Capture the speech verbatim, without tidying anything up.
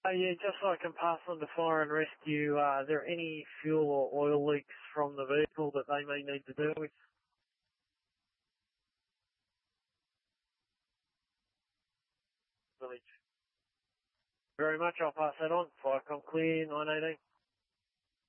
Uh, yeah, just so I can pass on to fire and rescue, uh, are there any fuel or oil leaks from the vehicle that they may need to deal with? Village. Very much, I'll pass that on. Fire com clear, nine eighteen.